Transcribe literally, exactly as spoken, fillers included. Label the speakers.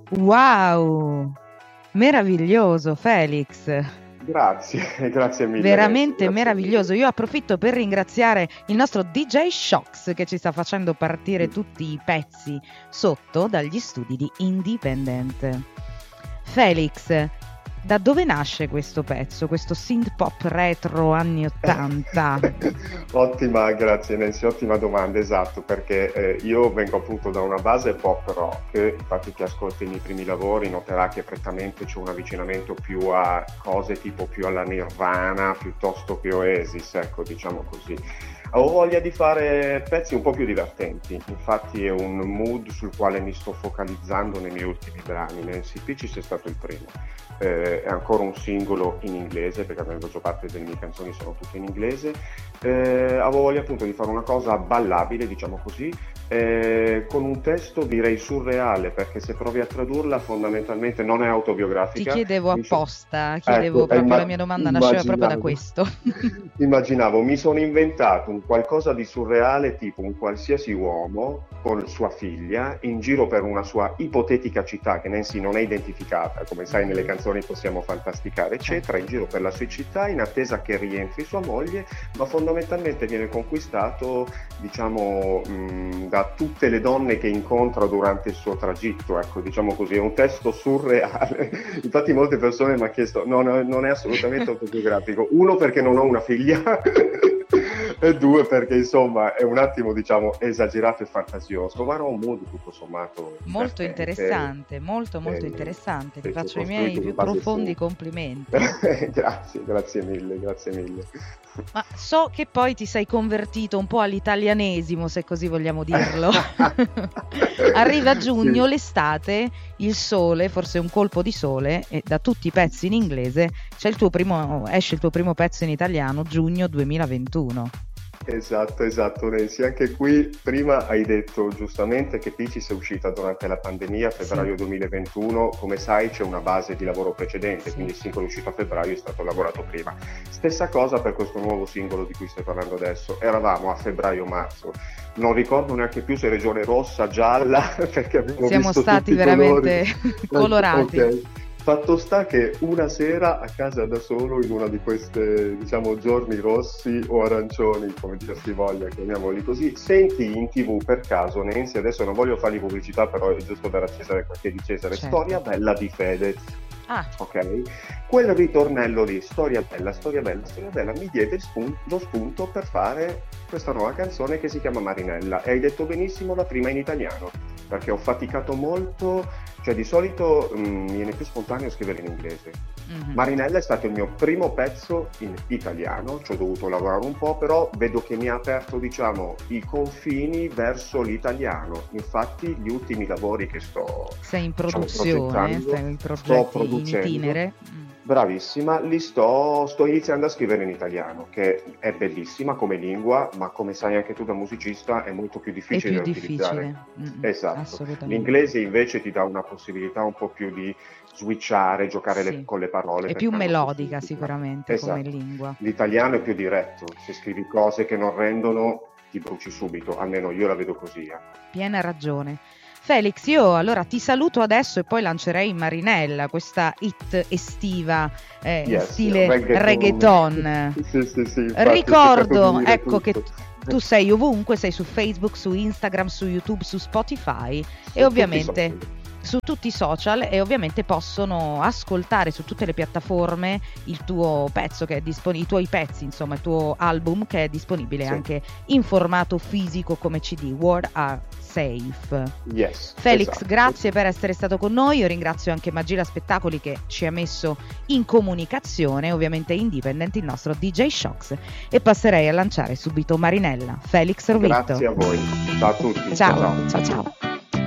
Speaker 1: Wow, meraviglioso Felix.
Speaker 2: Grazie, grazie mille.
Speaker 1: Veramente
Speaker 2: grazie
Speaker 1: meraviglioso.
Speaker 2: mille.
Speaker 1: Io approfitto per ringraziare il nostro D J Shocks che ci sta facendo partire tutti i pezzi sotto dagli studi di Independent. Felix, da dove nasce questo pezzo, questo synth pop retro anni ottanta?
Speaker 2: Ottima, grazie Nancy, ottima domanda, esatto, perché eh, io vengo appunto da una base pop rock, infatti chi ascolta i miei primi lavori noterà che prettamente c'è un avvicinamento più a cose tipo più alla Nirvana piuttosto che Oasis, ecco, diciamo così. Avevo voglia di fare pezzi un po' più divertenti, infatti è un mood sul quale mi sto focalizzando nei miei ultimi brani. Nancy Peaches è stato il primo, eh, è ancora un singolo in inglese, perché la maggior parte delle mie canzoni sono tutte in inglese. Eh, avevo voglia appunto di fare una cosa ballabile, diciamo così, eh, con un testo direi surreale, perché se provi a tradurla fondamentalmente non è autobiografica.
Speaker 1: Ti chiedevo
Speaker 2: Mi so-
Speaker 1: apposta, chiedevo
Speaker 2: Ecco,
Speaker 1: proprio
Speaker 2: imma-
Speaker 1: la mia domanda nasceva proprio da
Speaker 2: immaginavo.
Speaker 1: questo.
Speaker 2: Immaginavo, mi sono inventato un qualcosa di surreale, tipo un qualsiasi uomo con sua figlia in giro per una sua ipotetica città che Nancy non è identificata, come sai nelle canzoni possiamo fantasticare, eccetera, in giro per la sua città in attesa che rientri sua moglie, ma fondamentalmente viene conquistato, diciamo, mh, da tutte le donne che incontra durante il suo tragitto, ecco, diciamo così, è un testo surreale. Infatti molte persone mi hanno chiesto, no, no, non è assolutamente autobiografico, uno perché non ho una figlia e due perché insomma è un attimo, diciamo, esagerato e fantasioso, ma era un mood tutto sommato
Speaker 1: Molto
Speaker 2: divertente.
Speaker 1: interessante, molto molto
Speaker 2: Eh,
Speaker 1: interessante. Ti
Speaker 2: sì,
Speaker 1: faccio i
Speaker 2: costruito
Speaker 1: miei
Speaker 2: su
Speaker 1: più
Speaker 2: base
Speaker 1: profondi
Speaker 2: su-
Speaker 1: complimenti.
Speaker 2: Grazie, grazie mille, grazie mille.
Speaker 1: Ma so che poi ti sei convertito un po' all'italianesimo, se così vogliamo dirlo. Arriva giugno,
Speaker 2: Sì.
Speaker 1: l'estate, il sole, forse un colpo di sole, e da tutti i pezzi in inglese c'è il tuo primo, esce il tuo primo pezzo in italiano, giugno duemilaventuno.
Speaker 2: Esatto, esatto, Nancy. Anche qui prima hai detto giustamente che Peaches è uscita durante la pandemia, febbraio
Speaker 1: Sì.
Speaker 2: duemilaventuno. Come sai c'è una base di lavoro precedente,
Speaker 1: Sì.
Speaker 2: quindi il singolo uscito a febbraio è stato lavorato prima. Stessa cosa per questo nuovo singolo di cui stai parlando adesso. Eravamo a febbraio-marzo. Non ricordo neanche più se regione rossa, gialla, perché abbiamo
Speaker 1: Siamo
Speaker 2: visto
Speaker 1: stati
Speaker 2: tutti i
Speaker 1: veramente
Speaker 2: colori.
Speaker 1: colorati.
Speaker 2: Ok. Fatto sta che una sera a casa da solo, in una di queste, diciamo, giorni rossi o arancioni, come dir si voglia, chiamiamoli così, senti in tv per caso, Nancy, adesso non voglio fargli pubblicità, però è giusto dare a Cesare quel che è di Cesare,
Speaker 1: Certo.
Speaker 2: Storia bella di Fedez.
Speaker 1: Ah,
Speaker 2: Ok? Quel ritornello lì, storia bella, storia bella, storia bella, mi diede spun- lo spunto per fare questa nuova canzone che si chiama Marinella. E hai detto benissimo la prima in italiano, perché ho faticato molto, cioè di solito mh, mi viene più spontaneo scrivere in inglese.
Speaker 1: mhm.
Speaker 2: Marinella è stato il mio primo pezzo in italiano, ci ho dovuto lavorare un po', però vedo che mi ha aperto, diciamo, i confini verso l'italiano. Infatti gli ultimi lavori che sto,
Speaker 1: Sei in
Speaker 2: diciamo,
Speaker 1: produzione,
Speaker 2: progettando,
Speaker 1: stai in
Speaker 2: sto
Speaker 1: progetti in
Speaker 2: producendo,
Speaker 1: itinere. Mm.
Speaker 2: bravissima, li sto, sto iniziando a scrivere in italiano, che è bellissima come lingua, ma come sai anche tu da musicista è molto più
Speaker 1: È
Speaker 2: difficile
Speaker 1: più
Speaker 2: da utilizzare.
Speaker 1: difficile, mm,
Speaker 2: Esatto.
Speaker 1: assolutamente.
Speaker 2: L'inglese invece ti dà una possibilità un po' più di switchare, giocare le-
Speaker 1: Sì.
Speaker 2: con le parole
Speaker 1: È
Speaker 2: per
Speaker 1: più
Speaker 2: farlo
Speaker 1: melodica
Speaker 2: possibile.
Speaker 1: sicuramente come
Speaker 2: Esatto.
Speaker 1: lingua.
Speaker 2: L'italiano è più diretto, se scrivi cose che non rendono ti bruci subito, almeno io la vedo così. eh.
Speaker 1: Piena ragione. Felix, io allora ti saluto adesso e poi lancerei Marinella, questa hit estiva eh, in
Speaker 2: Yes,
Speaker 1: stile
Speaker 2: reggaeton.
Speaker 1: reggaeton.
Speaker 2: Sì, sì, sì, infatti,
Speaker 1: Ricordo,
Speaker 2: ho cercato di dire
Speaker 1: ecco, che
Speaker 2: tutto.
Speaker 1: tu sei ovunque, sei su Facebook, su Instagram, su YouTube, su Spotify
Speaker 2: Su
Speaker 1: e ovviamente
Speaker 2: tutti i social.
Speaker 1: su tutti i social, e ovviamente possono ascoltare su tutte le piattaforme il tuo pezzo che è disponibile, i tuoi pezzi, insomma, il tuo album che è disponibile
Speaker 2: Sì.
Speaker 1: anche in formato fisico come C D. Word Are Safe.
Speaker 2: Yes,
Speaker 1: Felix,
Speaker 2: esatto.
Speaker 1: grazie per essere stato con noi. Io ringrazio anche Magila Spettacoli che ci ha messo in comunicazione, ovviamente Independent, il nostro D J Shocks, e passerei a lanciare subito Marinella. Felix Rovitto.
Speaker 2: Grazie a voi. Ciao a tutti.
Speaker 1: Ciao, ciao, ciao.